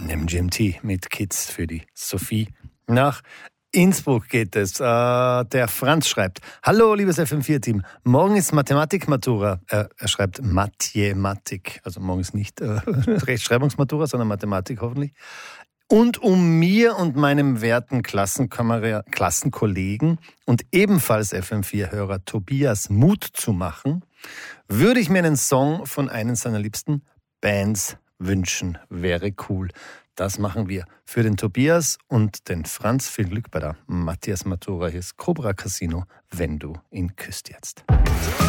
MGMT mit Kids für die Sophie. Nach Innsbruck geht es. Der Franz schreibt: Hallo, liebes FM4-Team. Morgen ist Mathematik-Matura. Er schreibt Mathematik. Also morgen ist nicht Rechtschreibungsmatura, sondern Mathematik hoffentlich. Und um mir und meinem werten Klassenkollegen und ebenfalls FM4-Hörer Tobias Mut zu machen, würde ich mir einen Song von einer seiner liebsten Bands wünschen. Wäre cool. Das machen wir für den Tobias und den Franz. Viel Glück bei der Matthias Matura. Hier ist Cobra Casino, wenn du ihn küsst jetzt.